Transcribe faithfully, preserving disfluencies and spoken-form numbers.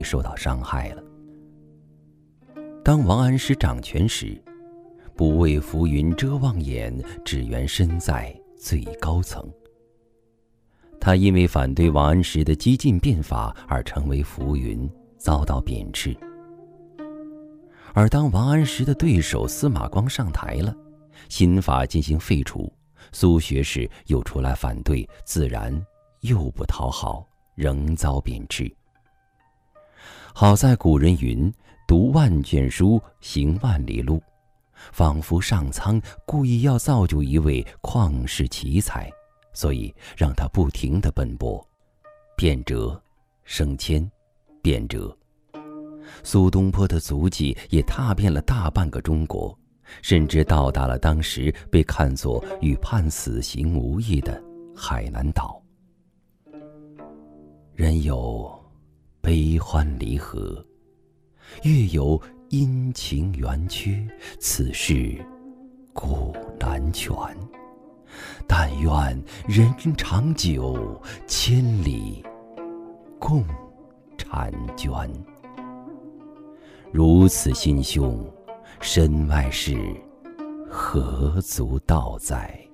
受到伤害了。当王安石掌权时，不为浮云遮望眼，只缘身在最高层。他因为反对王安石的激进变法而成为浮云，遭到贬斥。而当王安石的对手司马光上台了，新法进行废除，苏学士又出来反对，自然又不讨好，仍遭贬斥。好在古人云：读万卷书，行万里路，仿佛上苍故意要造就一位旷世奇才，所以让他不停地奔波，变折、升迁、变折。苏东坡的足迹也踏遍了大半个中国，甚至到达了当时被看作与判死刑无异的海南岛。人有悲欢离合，月有阴晴圆缺，此事古难全。但愿人长久，千里共婵娟。如此心胸，身外事何足道哉？